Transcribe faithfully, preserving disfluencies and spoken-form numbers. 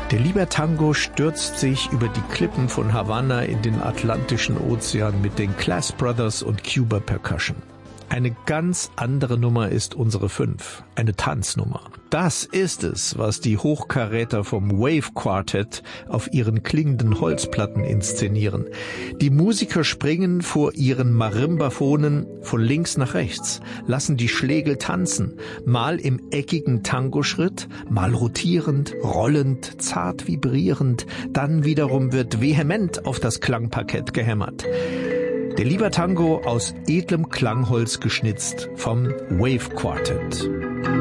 Der Libertango stürzt sich über die Klippen von Havanna in den Atlantischen Ozean mit den Class Brothers und Cuba Percussion. Eine ganz andere Nummer ist unsere fünf, eine Tanznummer. Das ist es, was die Hochkaräter vom Wave Quartet auf ihren klingenden Holzplatten inszenieren. Die Musiker springen vor ihren Marimbaphonen von links nach rechts, lassen die Schlägel tanzen, mal im eckigen Tangoschritt, mal rotierend, rollend, zart vibrierend, dann wiederum wird vehement auf das Klangparkett gehämmert. Der Libertango aus edlem Klangholz geschnitzt vom Wave Quartet.